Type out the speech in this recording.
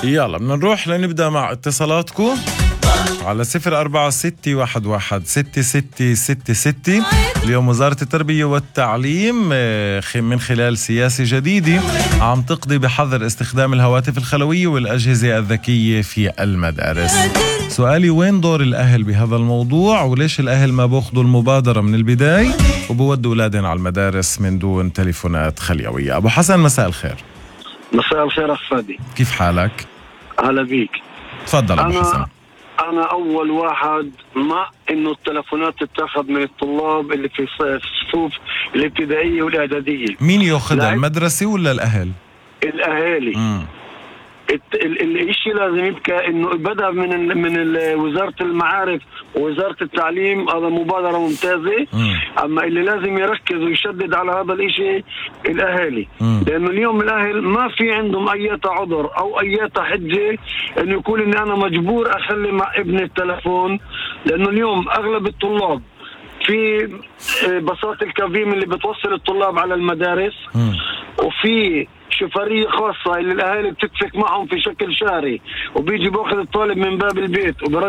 يلا بدنا نروح لنبدأ مع اتصالاتكم على 0461116666. اليوم وزارة التربية والتعليم من خلال سياسة جديدة عم تقضي بحظر استخدام الهواتف الخلوية والأجهزة الذكية في المدارس. سؤالي، وين دور الأهل بهذا الموضوع؟ وليش الأهل ما بأخذوا المبادرة من البداية وبودوا أولادهم على المدارس من دون تليفونات خليوية؟ أبو حسن، مساء الخير. مساء الخير أخفادي، كيف حالك؟ هلا بيك. تفضل أبو حسن. أنا أول واحد مع إنه التلفونات تتاخذ من الطلاب اللي في الصفوف الابتدائية والإعدادية. مين يأخذها، المدرسة ولا الأهل؟ الأهالي. الاشي لازم يبقى انه بدأ من وزارة المعارف ووزارة التعليم، هذا مبادرة ممتازة. اما اللي لازم يركز ويشدد على هذا الاشي الاهالي، لانه اليوم الاهل ما في عندهم اي عذر او اي حجة انه يقول اني انا مجبور اخلي مع ابني التلفون، لانه اليوم اغلب الطلاب في بساط الكافيم اللي بتوصل الطلاب على المدارس، وفي شفرية خاصة اللي الأهالي بتتفق معهم في شكل شهري، وبيجي باخذ الطالب من باب البيت